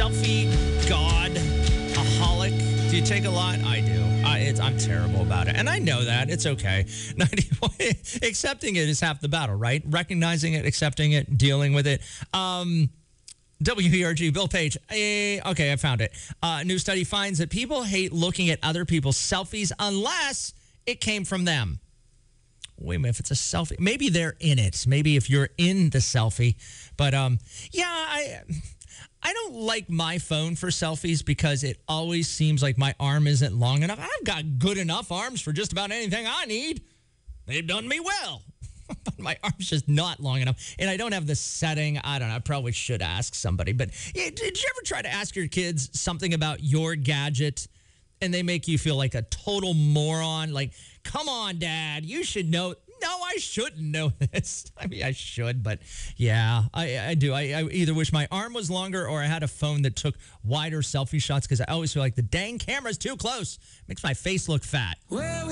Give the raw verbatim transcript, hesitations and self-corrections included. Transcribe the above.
selfie god, aholic. Do you take a lot? I do. I, it's, I'm terrible about it. And I know that. It's okay. Accepting it is half the battle, right? Recognizing it, accepting it, dealing with it. Um, W E R G, Bill Page. Eh, okay, I found it. Uh, new study finds that people hate looking at other people's selfies unless it came from them. Wait a minute, if it's a selfie, maybe they're in it. Maybe if you're in the selfie. But um, yeah, I I don't like my phone for selfies because it always seems like my arm isn't long enough. I've got good enough arms for just about anything I need. They've done me well. But my arm's just not long enough. And I don't have the setting. I don't know. I probably should ask somebody. But yeah, did you ever try to ask your kids something about your gadget and they make you feel like a total moron? Like, come on, Dad, you should know. No, I shouldn't know this. I mean, I should, but yeah, I, I do. I, I either wish my arm was longer or I had a phone that took wider selfie shots because I always feel like the dang camera's too close. Makes my face look fat. Well,